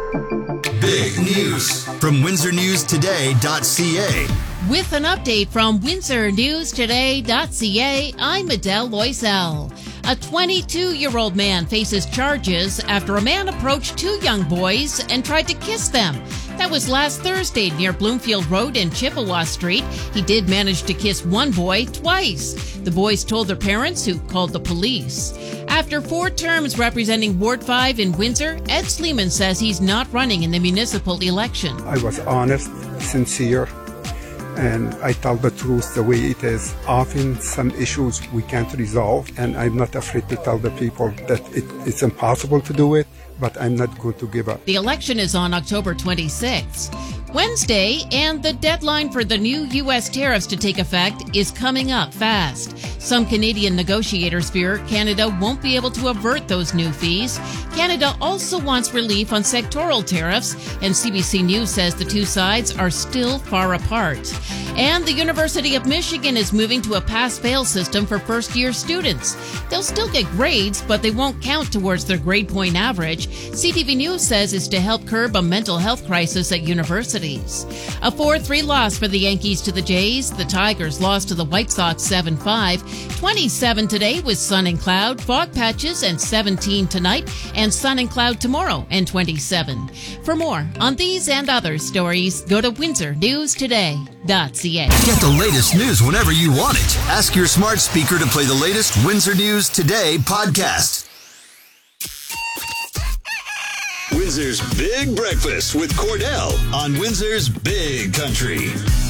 Big news from WindsorNewsToday.ca. With an update from WindsorNewsToday.ca, I'm Adele Loisel. A 22-year-old man faces charges after a man approached two young boys and tried to kiss them. That was last Thursday near Bloomfield Road and Chippewa Street. He did manage to kiss one boy twice. The boys told their parents, who called the police. After 4 terms representing Ward 5 in Windsor, Ed Sleeman says he's not running in the municipal election. I was honest, sincere, and I tell the truth the way it is. Often some issues we can't resolve, and I'm not afraid to tell the people that it's impossible to do it, but I'm not going to give up. The election is on October 26th. Wednesday, and the deadline for the new U.S. tariffs to take effect is coming up fast. Some Canadian negotiators fear Canada won't be able to avert those new fees. Canada also wants relief on sectoral tariffs, and CBC News says the two sides are still far apart. And the University of Michigan is moving to a pass-fail system for first-year students. They'll still get grades, but they won't count towards their grade point average. CTV News says it's to help curb a mental health crisis at universities. A 4-3 loss for the Yankees to the Jays. The Tigers lost to the White Sox 7-5. 27 today with sun and cloud, fog patches, and 17 tonight, and sun and cloud tomorrow, and 27. For more on these and other stories, go to WindsorNewsToday.ca. Get the latest news whenever you want it. Ask your smart speaker to play the latest Windsor News Today podcast. Windsor's Big Breakfast with Cordell on Windsor's Big Country.